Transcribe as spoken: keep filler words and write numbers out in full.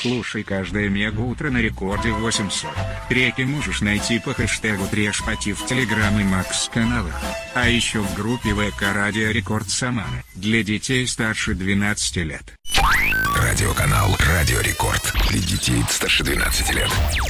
Слушай каждое мега-утро на рекорде восемьсот. Треки можешь найти по хэштегу Трешпати в Телеграм и Макс-каналах. А еще в группе ВК Радио Рекорд Самара для детей старше двенадцати лет. Радиоканал Радио Рекорд для детей старше двенадцати лет.